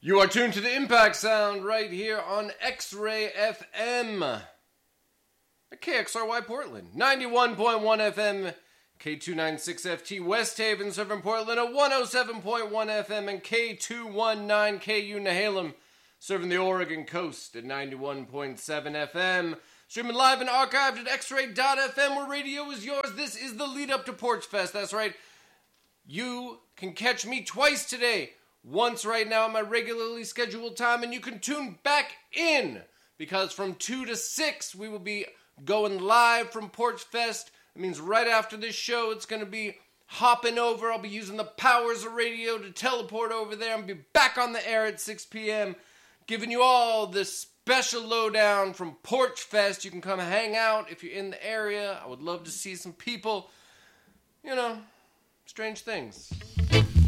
You are tuned to the Impact Sound right here on X-Ray FM. At KXRY Portland, 91.1 FM, K296FT West Haven, serving Portland at 107.1 FM, and K219KU Nehalem, serving the Oregon coast at 91.7 FM. Streaming live and archived at xray.fm, where radio is yours. This is the lead up to Porch Fest. That's right. You can catch me twice today. Once right now at my regularly scheduled time, and you can tune back in, because from 2 to 6 we will be going live from Porch Fest. It means right after this show it's going to be hopping over. I'll be using the powers of radio to teleport over there and be back on the air at 6 p.m. giving you all this special lowdown from Porch Fest. You can come hang out if you're in the area. I would love to see some people. You know, strange things.